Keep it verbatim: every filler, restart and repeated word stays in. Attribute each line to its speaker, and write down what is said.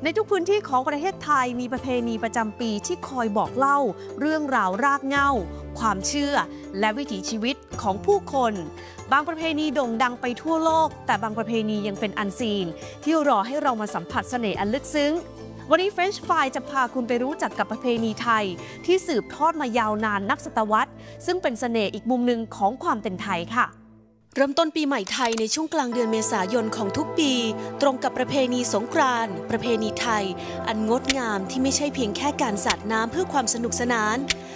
Speaker 1: ในทุกพื้นที่ของประเทศไทยมีประเพณีประจำปีที่คอยบอกเล่าเรื่องราวรากเหง้าความเชื่อและวิถีชีวิตของผู้คนบางประเพณีโด่งดังไปทั่วโลกแต่บางประเพณียังเป็นอันซีนที่รอให้เรามาสัมผัสเสน่ห์อันลึกซึ้งวันนี้ French Fry จะพาคุณไปรู้จักกับประเพณีไทยที่สืบทอดมายาวนานนับศตวรรษซึ่งเป็นเสน่ห์อีกมุมหนึ่งของความเป็นไทยค่ะเริ่มต้นปีใหม่ไทยในช่วงกลางเดือนเมษายนของทุกปีตรงกับประเพณีสงกรานต์ประเพณีไทยอันงดงามที่ไม่ใช่เพียงแค่การสาดน้ำเพื่อความสนุกสนาน